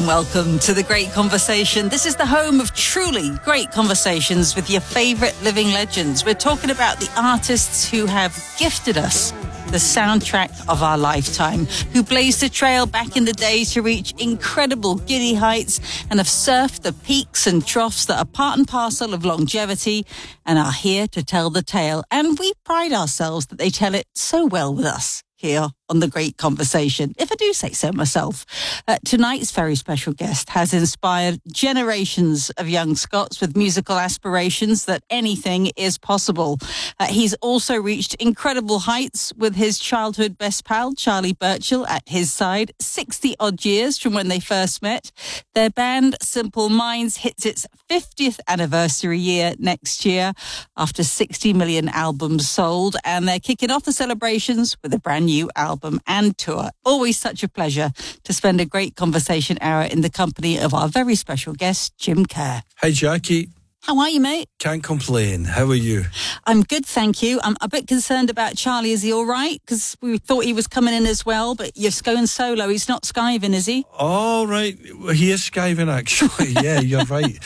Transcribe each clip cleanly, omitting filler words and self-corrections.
and welcome to The Great Conversation. This is the home of truly great conversations with your favourite living legends. We're talking about the artists who have gifted us the soundtrack of our lifetime, who blazed a trail back in the day to reach incredible giddy heights and have surfed the peaks and troughs that are part and parcel of longevity and are here to tell the tale. And we pride ourselves that they tell it so well with us here on The Great Conversation, if I do say so myself. Tonight's very special guest has inspired generations of young Scots with musical aspirations that anything is possible. He's also reached incredible heights with his childhood best pal, Charlie Burchill, at his side, 60-odd years from when they first met. Their band, Simple Minds, hits its 50th anniversary year next year after 60 million albums sold, and they're kicking off the celebrations with a brand new album and tour. Always such a pleasure to spend a great conversation hour in the company of our very special guest, Jim Kerr. Hi, Jackie. How are you, mate? Can't complain. How are you? I'm good, thank you. I'm a bit concerned about Charlie. Is he all right? Because we thought he was coming in as well, but you're going solo. He's not skiving, is he? All right. He is skiving, actually. Yeah, you're right.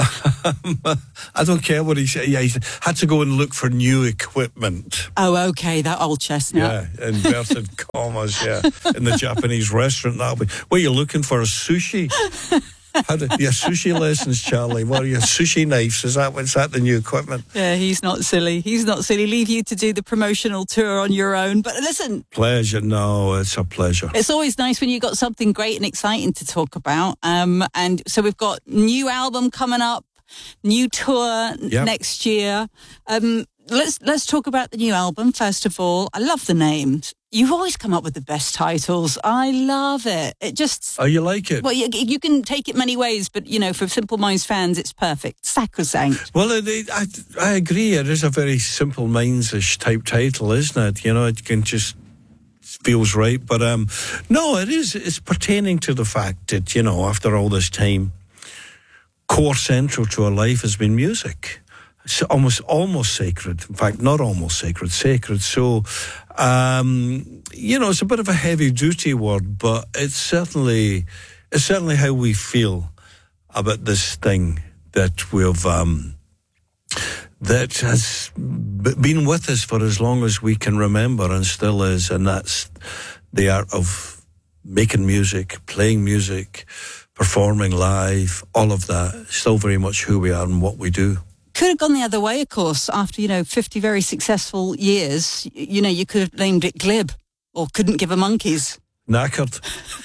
I don't care what he said. Yeah, he had to go and look for new equipment. Oh, okay. That old chestnut. Yeah, inverted commas, yeah. In the Japanese restaurant, that'll be... What are you looking for, a sushi? Your sushi lessons, Charlie. What are your sushi knives? Is that the new equipment? Yeah, he's not silly. He's not silly. Leave you to do the promotional tour on your own. But listen. Pleasure. No, it's a pleasure. It's always nice when you've got something great and exciting to talk about. And so we've got new album coming up, new tour next year. Let's talk about the new album, first of all. I love the names. You've always come up with the best titles. I love it. It just... Oh, you like it? Well, you can take it many ways, but, you know, for Simple Minds fans, it's perfect. Sacrosanct. Well, I agree. It is a very Simple Minds-ish type title, isn't it? You know, it can just... feels right. But, no, it is. It's pertaining to the fact that, you know, after all this time, core central to our life has been music. It's almost sacred. In fact, not almost sacred, sacred. So, you know, it's a bit of a heavy-duty word, but it's certainly how we feel about this thing that we've that has been with us for as long as we can remember and still is, and that's the art of making music, playing music, performing live, all of that. Still very much who we are and what we do. Could have gone the other way, of course. After, 50 very successful years, you could have named it Glib or Couldn't Give a Monkeys. Knackered.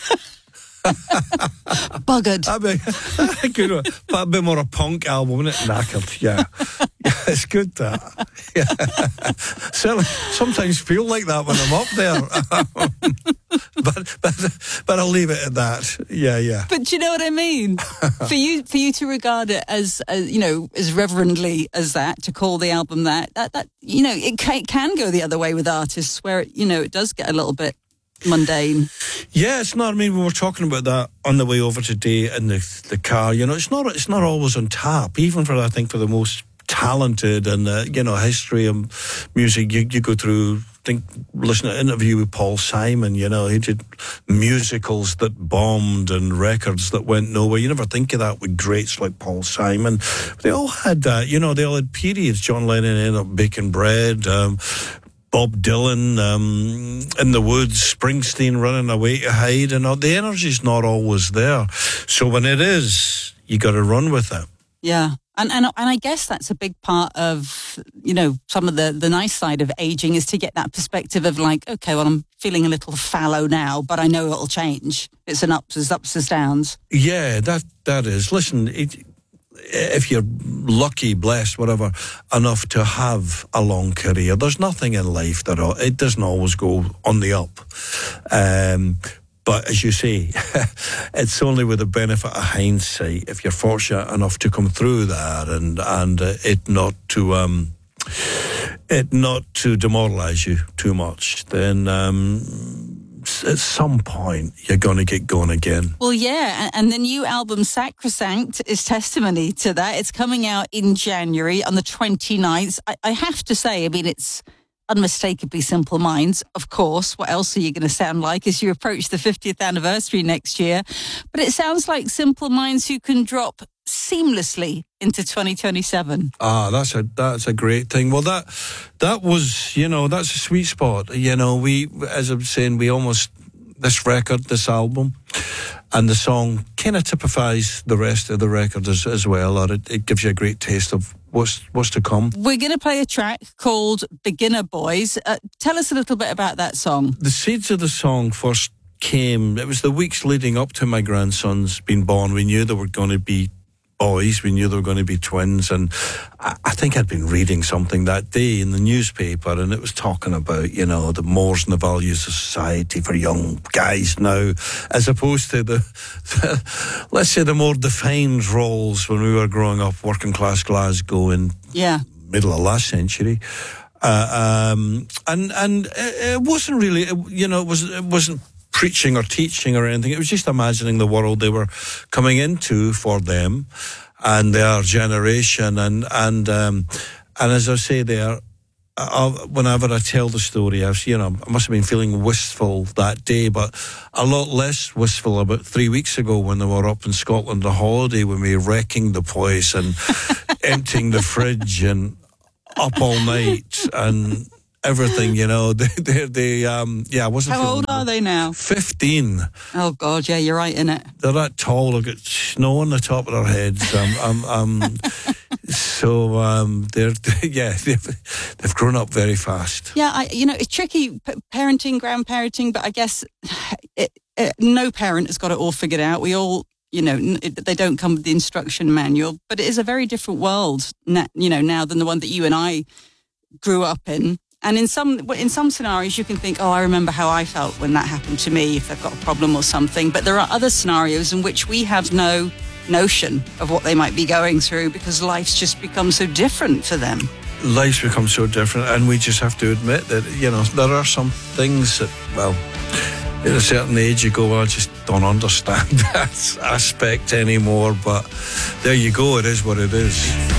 Buggered. A bit more a punk album, isn't it? Knackered, yeah. It's good, that. Yeah. Certainly, sometimes feel like that when I'm up there. but I'll leave it at that. Yeah. But do you know what I mean? for you to regard it as reverently as that, to call the album that it can go the other way with artists where it does get a little bit mundane. Yeah, it's not. I mean, we were talking about that on the way over today in the car. It's not always on tap, even for the most talented and history of music. You go through. Listen to an interview with Paul Simon. He did musicals that bombed and records that went nowhere. You never think of that with greats like Paul Simon. But they all had that. They all had periods. John Lennon ended up baking bread. Bob Dylan, In the Woods, Springsteen running away to hide, and the energy's not always there. So when it is, you got to run with it. Yeah, and I guess that's a big part of some of the nice side of aging is to get that perspective of like, okay, well, I'm feeling a little fallow now, but I know it'll change. It's an ups as downs. Yeah, that is. Listen, if you're lucky, blessed, whatever, enough to have a long career, there's nothing in life it doesn't always go on the up. But as you say, it's only with the benefit of hindsight, if you're fortunate enough to come through that and it not to demoralise you too much, then at some point you're going to get going again. Well, yeah, and the new album Sacrosanct is testimony to that. It's coming out in January on the 29th. I have to say, I mean, it's unmistakably Simple Minds, of course. What else are you going to sound like as you approach the 50th anniversary next year? But it sounds like Simple Minds who can drop seamlessly into 2027. That's a great thing. Well, that was, that's a sweet spot. We, as I'm saying, this record, this album, and the song kind of typifies the rest of the record as well, or it gives you a great taste of what's to come. We're going to play a track called Beginner Boys. Tell us a little bit about that song. The seeds of the song first came, it was the weeks leading up to my grandsons being born. We knew they were going to be boys, we knew they were going to be twins, and I think I'd been reading something that day in the newspaper, and it was talking about, the mores and the values of society for young guys now, as opposed to let's say the more defined roles when we were growing up, working class Glasgow in middle of last century. And it wasn't really, it wasn't preaching or teaching or anything. It was just imagining the world they were coming into for them and their generation. And as I say there, whenever I tell the story, I must have been feeling wistful that day, but a lot less wistful about 3 weeks ago when they were up in Scotland on holiday with me, wrecking the place and emptying the fridge and up all night and everything, I wasn't. How old are they now? 15. Oh God, yeah, you're right, innit? They're that tall. They've got snow on the top of their heads. They've grown up very fast. Yeah, it's tricky parenting, grandparenting, but I guess no parent has got it all figured out. We all, they don't come with the instruction manual, but it is a very different world, now than the one that you and I grew up in. And in some scenarios, you can think, I remember how I felt when that happened to me, if they've got a problem or something. But there are other scenarios in which we have no notion of what they might be going through because life's just become so different for them. Life's become so different, and we just have to admit that, there are some things that, at a certain age you go, I just don't understand that aspect anymore. But there you go, it is what it is.